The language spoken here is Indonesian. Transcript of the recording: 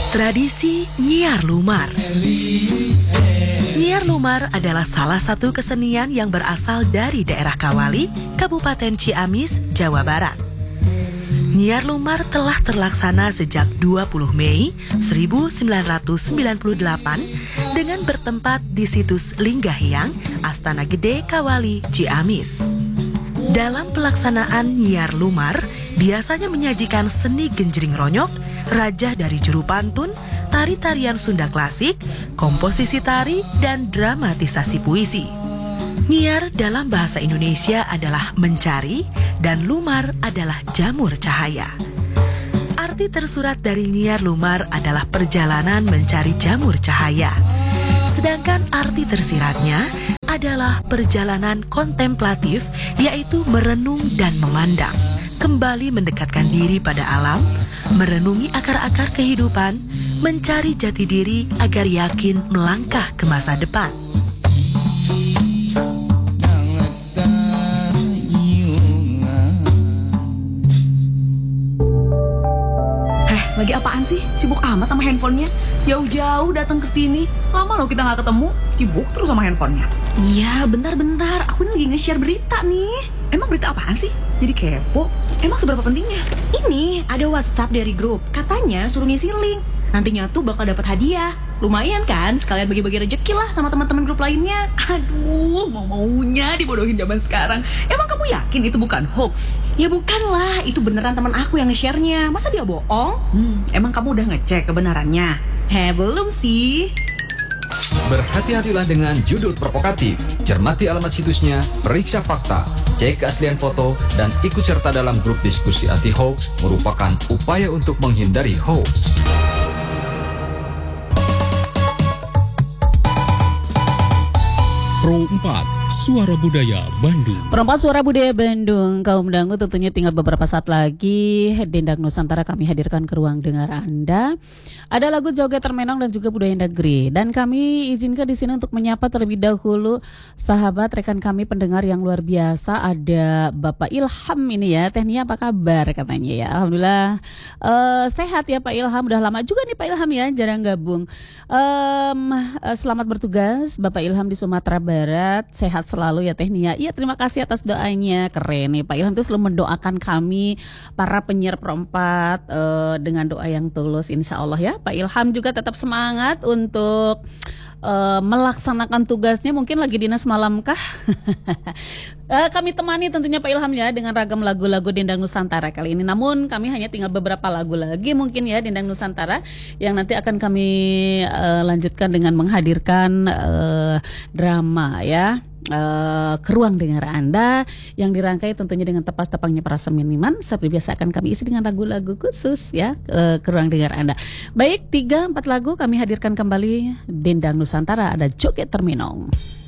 Tradisi Nyiar Lumar. Nyiar Lumar adalah salah satu kesenian yang berasal dari daerah Kawali, Kabupaten Ciamis, Jawa Barat. Nyiar Lumar telah terlaksana sejak 20 Mei 1998 dengan bertempat di situs Linggahyang, Astana Gede, Kawali, Ciamis. Dalam pelaksanaan Nyiar Lumar, biasanya menyajikan seni genjring ronyok, rajah dari juru pantun, tari-tarian Sunda klasik, komposisi tari, dan dramatisasi puisi. Nyiar dalam bahasa Indonesia adalah mencari, dan lumar adalah jamur cahaya. Arti tersurat dari Nyiar Lumar adalah perjalanan mencari jamur cahaya. Sedangkan arti tersiratnya adalah perjalanan kontemplatif, yaitu merenung dan memandang, kembali mendekatkan diri pada alam, merenungi akar-akar kehidupan, mencari jati diri agar yakin melangkah ke masa depan. Lagi apaan sih? Sibuk amat sama handphonenya. Jauh-jauh datang ke sini. Lama loh kita nggak ketemu. Sibuk terus sama handphonenya. Iya, bentar-bentar. Aku lagi nge-share berita nih. Emang berita apaan sih? Jadi kepo. Emang seberapa pentingnya? Ini ada WhatsApp dari grup. Katanya suruh ngisi link. Nantinya tuh bakal dapat hadiah. Lumayan kan? Sekalian bagi-bagi rezeki lah sama teman-teman grup lainnya. Aduh, mau-maunya dibodohin zaman sekarang. Emang kamu yakin itu bukan hoax? Ya bukan lah, itu beneran teman aku yang nge-share-nya. Masa dia bohong? Emang kamu udah ngecek kebenarannya? Belum sih. Berhati-hatilah dengan judul provokatif. Cermati alamat situsnya, periksa fakta, cek keaslian foto, dan ikut serta dalam grup diskusi anti hoax merupakan upaya untuk menghindari hoax. Pro 4, Suara Budaya Bandung. Pro 4 Suara Budaya Bandung, kaum dangu tentunya tinggal beberapa saat lagi. Dendang Nusantara kami hadirkan ke ruang dengar Anda. Ada lagu joget termenong dan juga budaya negeri. Dan kami izinkan di sini untuk menyapa terlebih dahulu sahabat rekan kami pendengar yang luar biasa. Ada Bapak Ilham ini ya. Tehnia apa kabar katanya ya. Alhamdulillah sehat ya Pak Ilham. Udah lama juga nih Pak Ilham ya jarang gabung. Selamat bertugas Bapak Ilham di Sumatera Barat, sehat selalu ya Tehnia. Iya, terima kasih atas doanya. Keren nih Pak Ilham tuh selalu mendoakan kami para penyiar Pro 4 dengan doa yang tulus insya Allah ya. Pak Ilham juga tetap semangat untuk melaksanakan tugasnya. Mungkin lagi dinas malam kah? Kami temani tentunya Pak Ilham ya dengan ragam lagu-lagu Dendang Nusantara kali ini. Namun kami hanya tinggal beberapa lagu lagi mungkin ya Dendang Nusantara yang nanti akan kami lanjutkan dengan menghadirkan drama ya. Ke ruang dengar Anda yang dirangkai tentunya dengan tepas-tepangnya para seniman. Seperti biasa akan kami isi dengan lagu-lagu khusus ya ke ruang dengar Anda. Baik, 3-4 lagu kami hadirkan kembali Dendang Nusantara, ada Joget Termenong.